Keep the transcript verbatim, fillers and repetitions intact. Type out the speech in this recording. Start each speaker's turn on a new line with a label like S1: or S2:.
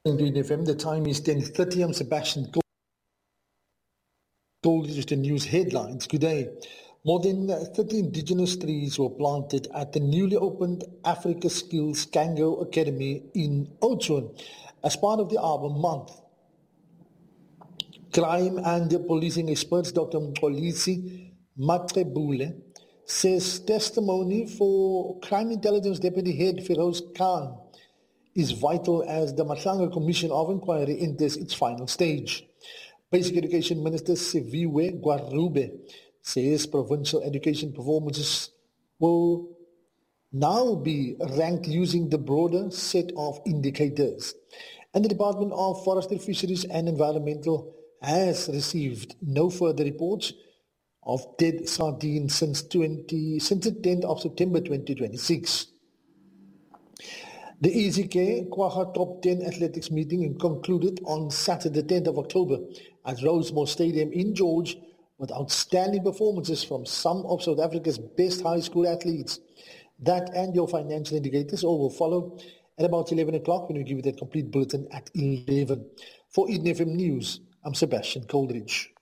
S1: Indeed, F M. The time is ten thirty. I'm Sebastian Coldridge with the news headlines. Good day. More than thirty indigenous trees were planted at the newly opened Africa Skills Kango Academy in Oudtshoorn as part of the Arbor Month. Crime and policing experts Doctor Mxolisi Matrebule says testimony for Crime Intelligence Deputy Head Feroz Khan is vital as the Matlanga Commission of Inquiry enters its final stage. Basic Education Minister Siviwe Gwarube says provincial education performances will now be ranked using the broader set of indicators. And the Department of Forestry, Fisheries and Environmental has received no further reports of dead sardines since, twenty, since the tenth of September twenty twenty-six. The E Z K Quagga Top ten Athletics meeting concluded on Saturday, tenth of October at Rosemore Stadium in George with outstanding performances from some of South Africa's best high school athletes. That and your financial indicators all will follow at about eleven o'clock when we give you that complete bulletin at eleven. For Eden F M News, I'm Sebastian Coldridge.